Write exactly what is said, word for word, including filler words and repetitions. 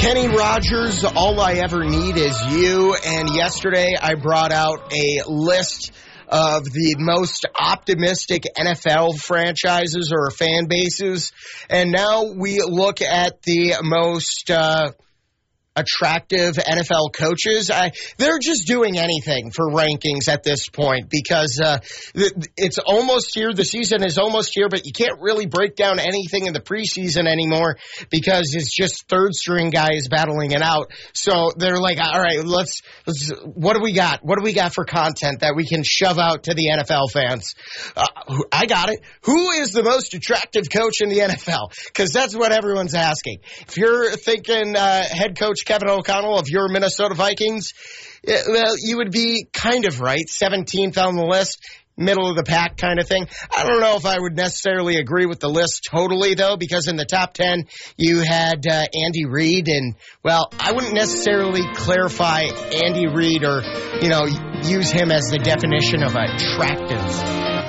Kenny Rogers, All I Ever Need Is You. And yesterday I brought out a list of the most optimistic N F L franchises or fan bases. And now we look at the most uh, attractive N F L coaches. I, they're just doing anything for rankings at this point because uh, it's almost here. The season is almost here, but you can't really break down anything in the preseason anymore because it's just third string guys battling it out. So they're like, all right, let's, let's what do we got? What do we got for content that we can shove out to the N F L fans? Uh, I got it. Who is the most attractive coach in the N F L? Because that's what everyone's asking. If you're thinking uh, head coach Kevin O'Connell of your Minnesota Vikings, well, you would be kind of right. seventeenth on the list, middle of the pack kind of thing. I don't know if I would necessarily agree with the list totally, though, because in the top ten, you had uh, Andy Reid, and, well, I wouldn't necessarily clarify Andy Reid or, you know, use him as the definition of attractive.